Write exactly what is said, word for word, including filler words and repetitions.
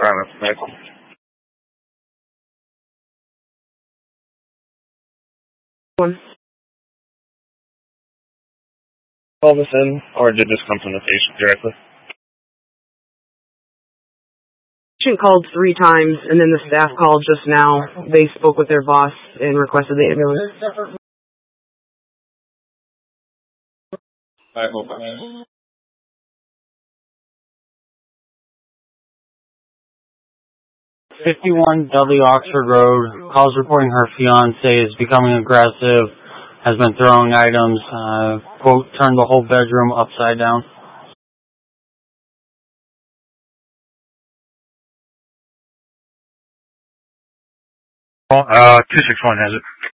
Silence, Nick. One. Call this in, or did this come from the patient directly? Patient called three times, and then the staff called just now. They spoke with their boss and requested the ambulance. Alright, hold on. fifty-one W Oxford Road, calls reporting her fiance is becoming aggressive, has been throwing items, uh, quote, turned the whole bedroom upside down. Uh, two six one has it.